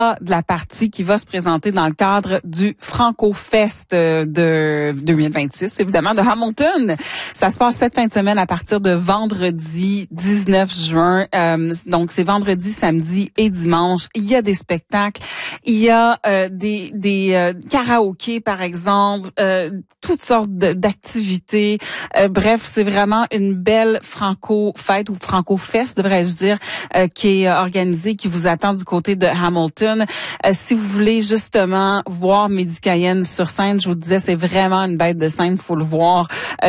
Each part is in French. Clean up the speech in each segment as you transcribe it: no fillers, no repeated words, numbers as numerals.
de la partie qui va se présenter dans le cadre du Franco-Fest de 2026, évidemment, de Hamilton. Ça se passe cette fin de semaine à partir de vendredi 19 juin. Donc, c'est vendredi, samedi et dimanche. Il y a des spectacles. Il y a des karaokés, par exemple, toutes sortes d'activités. Bref, c'est vraiment une belle Franco-fête ou Franco-Fest, devrais-je dire, qui est organisée, qui vous attend du côté de Hamilton. Si vous voulez justement voir Mehdi Cayenne sur scène, je vous disais, c'est vraiment une bête de scène, faut le voir.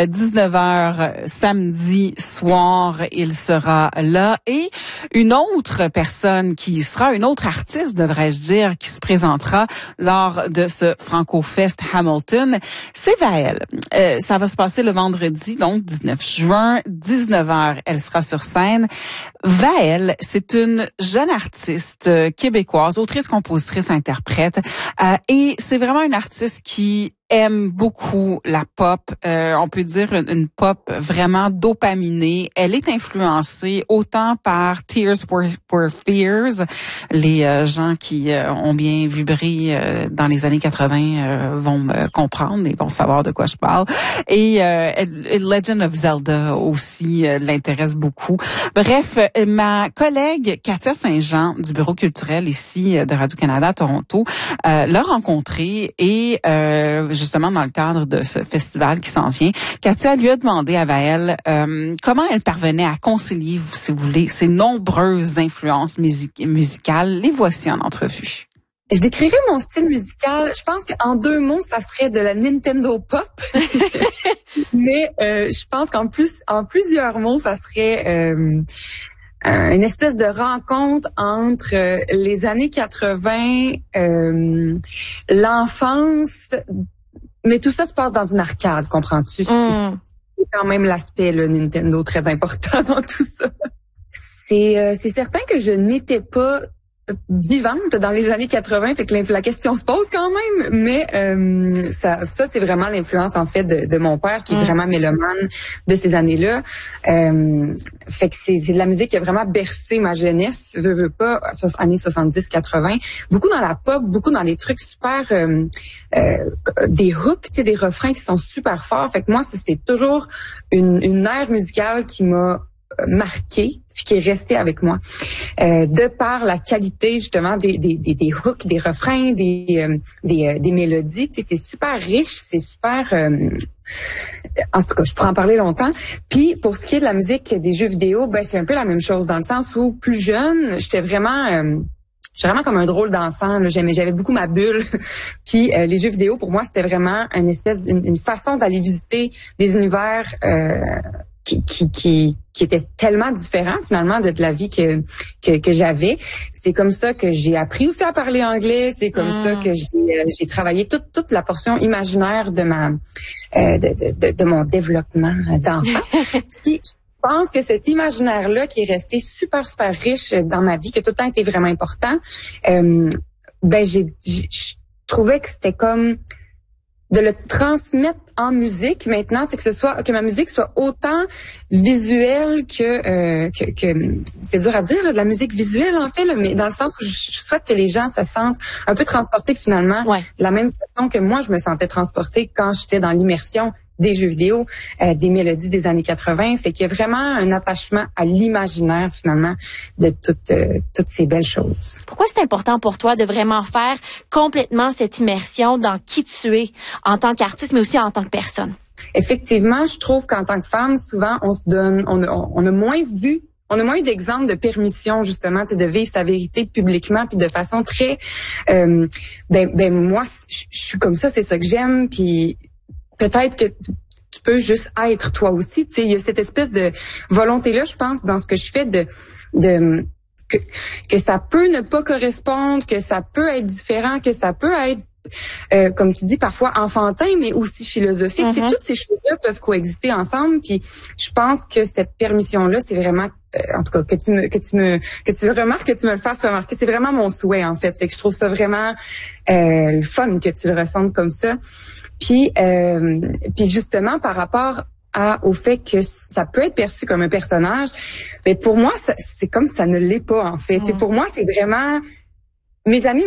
19h samedi soir, il sera là. Et une autre personne qui sera, une autre artiste, devrais-je dire, qui se présentera lors de ce Franco-Fest Hamilton, c'est Vaëlle. Ça va se passer le vendredi, donc 19 juin, 19h, elle sera sur scène. Vaëlle, c'est une jeune artiste québécoise, autrice, compositrice, interprète, et c'est vraiment une artiste qui aime beaucoup la pop, on peut dire une pop vraiment dopaminée. Elle est influencée autant par Tears for Fears, les gens qui ont bien vibré dans les années 80 vont me comprendre et vont savoir de quoi je parle. Et Legend of Zelda aussi l'intéresse beaucoup. Bref, ma collègue Katia Saint-Jean du Bureau culturel ici de Radio-Canada à Toronto l'a rencontrée et justement dans le cadre de ce festival qui s'en vient. Katia lui a demandé à Vaëlle comment elle parvenait à concilier, si vous voulez, ses nombreuses influences musicales. Les voici en entrevue. Je décrirais mon style musical, je pense qu'en 2 mots, ça serait de la Nintendo pop. Mais je pense en plusieurs mots, ça serait une espèce de rencontre entre les années 80, l'enfance, mais tout ça se passe dans une arcade, comprends-tu? C'est quand même l'aspect le Nintendo très important dans tout ça. C'est certain que je n'étais pas vivante dans les années 80, fait que la question se pose quand même, mais ça c'est vraiment l'influence en fait de mon père qui est vraiment mélomane de ces années-là. Fait que c'est de la musique qui a vraiment bercé ma jeunesse, veux pas, années 70-80, beaucoup dans la pop, beaucoup dans des trucs super des hooks, tu sais, des refrains qui sont super forts. Fait que moi c'est toujours une ère musicale qui m'a marqué puis qui est resté avec moi de par la qualité justement des hooks, des refrains, des mélodies. Tu sais, c'est super riche, c'est super en tout cas, je pourrais en parler longtemps. Puis pour ce qui est de la musique des jeux vidéo, ben c'est un peu la même chose dans le sens où plus jeune, j'étais vraiment comme un drôle d'enfant. Là. J'avais beaucoup ma bulle. Puis les jeux vidéo pour moi c'était vraiment une façon d'aller visiter des univers qui était tellement différent finalement de la vie que j'avais. C'est comme ça que j'ai appris aussi à parler anglais. C'est comme ça que j'ai travaillé toute la portion imaginaire de de mon développement d'enfant. Puis, je pense que cet imaginaire-là qui est resté super riche dans ma vie, qui a tout le temps été vraiment important, je trouvais que c'était comme de le transmettre en musique maintenant, c'est que ma musique soit autant visuelle que c'est dur à dire là, de la musique visuelle en fait là, mais dans le sens où je souhaite que les gens se sentent un peu transportés finalement, de la même façon que moi je me sentais transportée quand j'étais dans l'immersion des jeux vidéo, des mélodies des années 80, fait qu'il y a vraiment un attachement à l'imaginaire finalement de toutes ces belles choses. Pourquoi c'est important pour toi de vraiment faire complètement cette immersion dans qui tu es en tant qu'artiste, mais aussi en tant que personne? Effectivement, je trouve qu'en tant que femme, souvent on a moins eu d'exemples de permission justement, de vivre sa vérité publiquement puis de façon très moi je suis comme ça, c'est ça que j'aime, puis peut-être que tu peux juste être toi aussi, tu sais, il y a cette espèce de volonté là, je pense, dans ce que je fais que ça peut ne pas correspondre, que ça peut être différent, que ça peut être comme tu dis parfois enfantin mais aussi philosophique. Tu sais, toutes ces choses-là peuvent coexister ensemble, puis je pense que cette permission là, c'est vraiment en tout cas que tu le remarques, que tu me le fasses remarquer, c'est vraiment mon souhait en fait. Fait que je trouve ça vraiment fun que tu le ressentes comme ça. Puis justement par rapport au fait que ça peut être perçu comme un personnage, mais pour moi c'est comme ça ne l'est pas en fait. Pour moi c'est vraiment mes amis